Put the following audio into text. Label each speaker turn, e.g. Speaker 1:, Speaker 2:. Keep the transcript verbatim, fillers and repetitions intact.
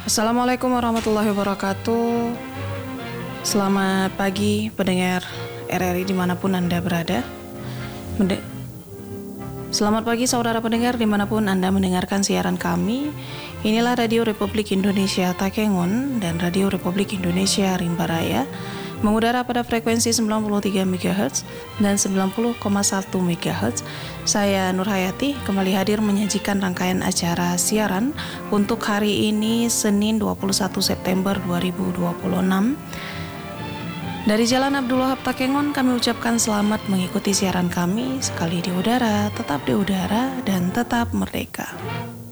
Speaker 1: Assalamualaikum warahmatullahi wabarakatuh. Selamat pagi pendengar R R I dimanapun Anda berada. Mende- Selamat pagi saudara pendengar dimanapun Anda mendengarkan siaran kami. Inilah Radio Republik Indonesia Takengon dan Radio Republik Indonesia Rimba Raya, mengudara pada frekuensi sembilan puluh tiga megahertz dan sembilan puluh koma satu megahertz. Saya Nur Hayati kembali hadir menyajikan rangkaian acara siaran untuk hari ini Senin dua puluh satu September dua ribu dua puluh enam. Dari Jalan Abdul Wahab Takengon kami ucapkan selamat mengikuti siaran kami. Sekali di udara, tetap di udara dan tetap merdeka.